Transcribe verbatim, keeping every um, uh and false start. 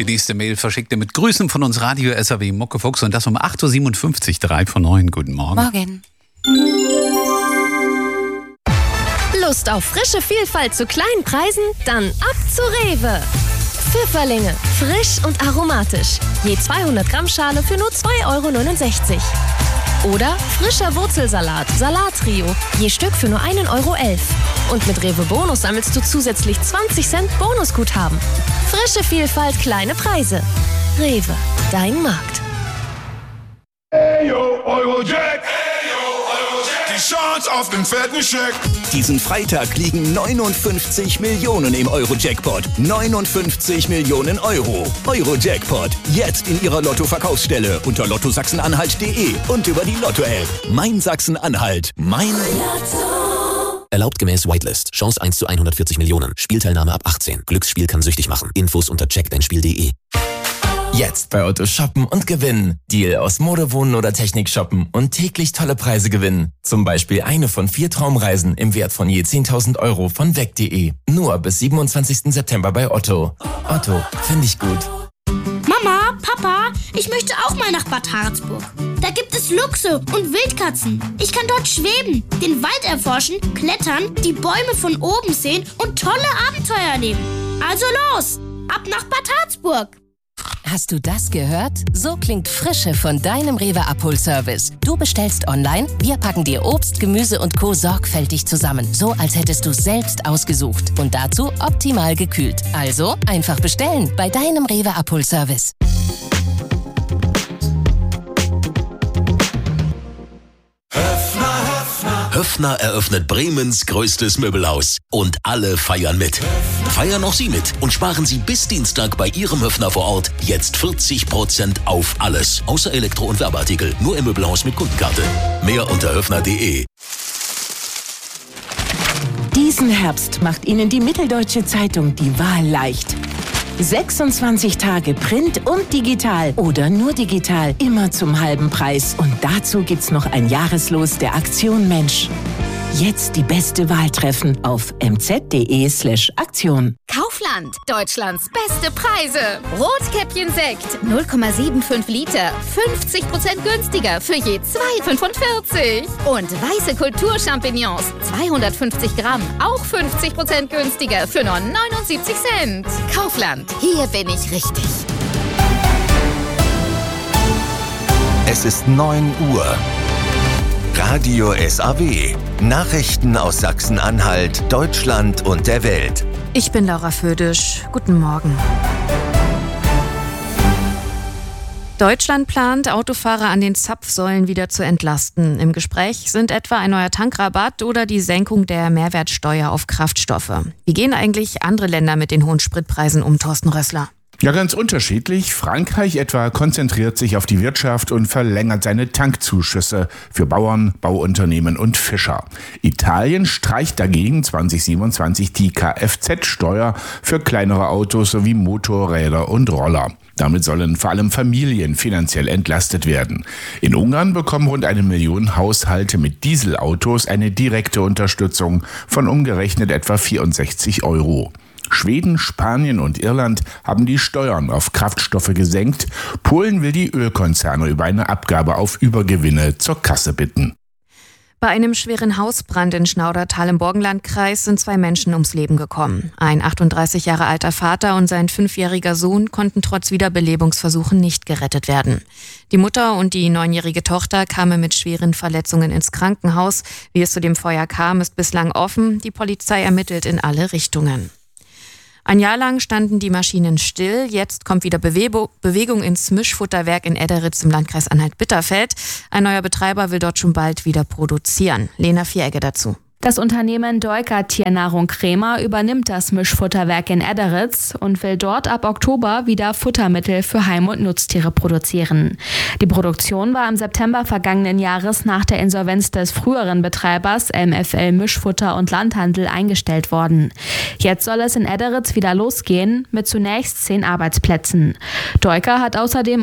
Die nächste Mail verschickt er mit Grüßen von uns Radio S R W Muckefuchs und das um acht Uhr siebenundfünfzig, drei von neun. Guten Morgen. Morgen. Lust auf frische Vielfalt zu kleinen Preisen? Dann ab zu Rewe. Pfifferlinge, frisch und aromatisch. Je zweihundert Gramm Schale für nur zwei Euro neunundsechzig. Oder frischer Wurzelsalat, Salattrio, je Stück für nur ein Euro elf. Und mit Rewe Bonus sammelst du zusätzlich zwanzig Cent Bonusguthaben. Frische Vielfalt, kleine Preise. Rewe, dein Markt. Hey yo, Eurojack! Hey yo, Eurojack! Die Chance auf den fetten Scheck! Diesen Freitag liegen neunundfünfzig Millionen im Euro-Jackpot. neunundfünfzig Millionen Euro. Euro-Jackpot. Jetzt in Ihrer Lotto-Verkaufsstelle unter lotto sachsen-anhalt punkt de und über die Lotto-App. Mein Sachsen-Anhalt. Mein Lotto. Erlaubt gemäß Whitelist. Chance eins zu hundertvierzig Millionen. Spielteilnahme ab achtzehn. Glücksspiel kann süchtig machen. Infos unter check dein spiel punkt de. Jetzt bei Otto shoppen und gewinnen. Deal aus Mode, Wohnen oder Technik shoppen und täglich tolle Preise gewinnen. Zum Beispiel eine von vier Traumreisen im Wert von je zehntausend Euro von weg punkt de. Nur bis siebenundzwanzigsten September bei Otto. Otto, finde ich gut. Mama, Papa, ich möchte auch mal nach Bad Harzburg. Da gibt es Luchse und Wildkatzen. Ich kann dort schweben, den Wald erforschen, klettern, die Bäume von oben sehen und tolle Abenteuer erleben. Also los, ab nach Bad Harzburg. Hast du das gehört? So klingt Frische von deinem Rewe-Abholservice. Du bestellst online, wir packen dir Obst, Gemüse und Co. sorgfältig zusammen. So, als hättest du es selbst ausgesucht. Und dazu optimal gekühlt. Also einfach bestellen bei deinem Rewe-Abholservice. Höffner eröffnet Bremens größtes Möbelhaus. Und alle feiern mit. Feiern auch Sie mit und sparen Sie bis Dienstag bei Ihrem Höffner vor Ort jetzt vierzig Prozent auf alles. Außer Elektro- und Werbeartikel. Nur im Möbelhaus mit Kundenkarte. Mehr unter höffner punkt de. Diesen Herbst macht Ihnen die Mitteldeutsche Zeitung die Wahl leicht. sechsundzwanzig Tage Print und digital oder nur digital, immer zum halben Preis. Und dazu gibt's noch ein Jahreslos der Aktion Mensch. Jetzt die beste Wahl treffen auf m z punkt de slash Aktion. Kaufland, Deutschlands beste Preise. Rotkäppchen Sekt, null Komma fünfundsiebzig Liter, fünfzig Prozent günstiger für je zwei Komma fünfundvierzig. Und weiße Kulturchampignons, zweihundertfünfzig Gramm, auch fünfzig Prozent günstiger für nur neunundsiebzig Cent. Kaufland, hier bin ich richtig. Es ist neun Uhr. Radio S A W. Nachrichten aus Sachsen-Anhalt, Deutschland und der Welt. Ich bin Laura Födisch. Guten Morgen. Deutschland plant, Autofahrer an den Zapfsäulen wieder zu entlasten. Im Gespräch sind etwa ein neuer Tankrabatt oder die Senkung der Mehrwertsteuer auf Kraftstoffe. Wie gehen eigentlich andere Länder mit den hohen Spritpreisen um, Thorsten Rössler? Ja, ganz unterschiedlich. Frankreich etwa konzentriert sich auf die Wirtschaft und verlängert seine Tankzuschüsse für Bauern, Bauunternehmen und Fischer. Italien streicht dagegen zwanzig siebenundzwanzig die Kfz-Steuer für kleinere Autos sowie Motorräder und Roller. Damit sollen vor allem Familien finanziell entlastet werden. In Ungarn bekommen rund eine Million Haushalte mit Dieselautos eine direkte Unterstützung von umgerechnet etwa vierundsechzig Euro. Schweden, Spanien und Irland haben die Steuern auf Kraftstoffe gesenkt. Polen will die Ölkonzerne über eine Abgabe auf Übergewinne zur Kasse bitten. Bei einem schweren Hausbrand in Schnaudertal im Burgenlandkreis sind zwei Menschen ums Leben gekommen. Ein achtunddreißig Jahre alter Vater und sein fünfjähriger Sohn konnten trotz Wiederbelebungsversuchen nicht gerettet werden. Die Mutter und die neunjährige Tochter kamen mit schweren Verletzungen ins Krankenhaus. Wie es zu dem Feuer kam, ist bislang offen. Die Polizei ermittelt in alle Richtungen. Ein Jahr lang standen die Maschinen still. Jetzt kommt wieder Bewe- Bewegung ins Mischfutterwerk in Edderitz im Landkreis Anhalt-Bitterfeld. Ein neuer Betreiber will dort schon bald wieder produzieren. Lena Vieregge dazu. Das Unternehmen Deuker Tiernahrung Krämer übernimmt das Mischfutterwerk in Edderitz und will dort ab Oktober wieder Futtermittel für Heim- und Nutztiere produzieren. Die Produktion war im September vergangenen Jahres nach der Insolvenz des früheren Betreibers M F L Mischfutter und Landhandel eingestellt worden. Jetzt soll es in Edderitz wieder losgehen mit zunächst zehn Arbeitsplätzen. Deuker hat außerdem